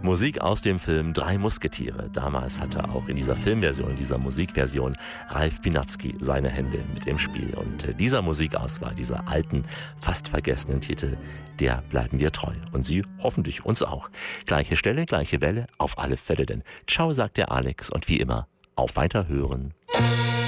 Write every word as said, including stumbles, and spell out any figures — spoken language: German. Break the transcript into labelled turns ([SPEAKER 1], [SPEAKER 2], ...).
[SPEAKER 1] Musik aus dem Film Drei Musketiere. Damals hatte auch in dieser Filmversion, in dieser Musikversion Ralf Pinatzky seine Hände mit im Spiel. Und äh, dieser Musikauswahl, dieser alten, fast vergessenen Titel, der bleiben wir treu. Und Sie hoffentlich uns auch. Gleiche Stelle, gleiche Welle, auf alle Fälle denn. Ciao, sagt der Alex und wie immer, auf Weiterhören.